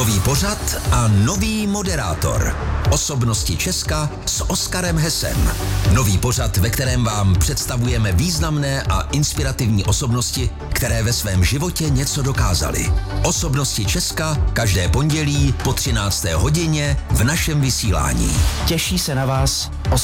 Nový pořad a nový moderátor. Osobnosti Česka s Oskarem Hesem. Nový pořad, ve kterém vám představujeme významné a inspirativní osobnosti, které ve svém životě něco dokázaly. Osobnosti Česka každé pondělí po 13. hodině v našem vysílání. Těší se na vás